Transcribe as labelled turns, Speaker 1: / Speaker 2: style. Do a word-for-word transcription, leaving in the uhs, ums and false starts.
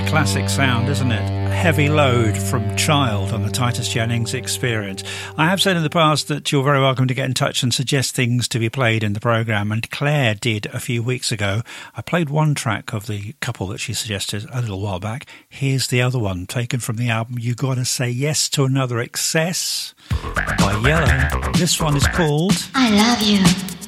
Speaker 1: a classic sound, isn't it? Heavy Load from Child on the Titus Jennings Experience. I have said in the past that you're very welcome to get in touch and suggest things to be played in the programme, and Claire did a few weeks ago. I played one track of the couple that she suggested a little while back. Here's the other one, taken from the album You Gotta Say Yes to Another Excess by Yellow. This one is called
Speaker 2: I Love You.